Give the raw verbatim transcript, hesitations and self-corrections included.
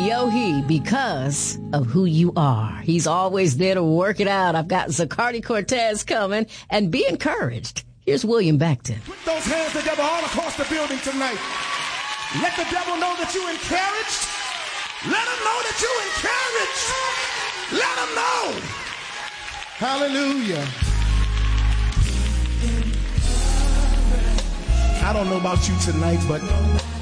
Yohe because of who you are. He's always there to work it out. I've got Zacardi Cortez coming, and be encouraged. Here's William Beckton. Put those hands together all across the building tonight. Let the devil know that you're encouraged. Let him know that you're encouraged. Let him know. Hallelujah. I don't know about you tonight, but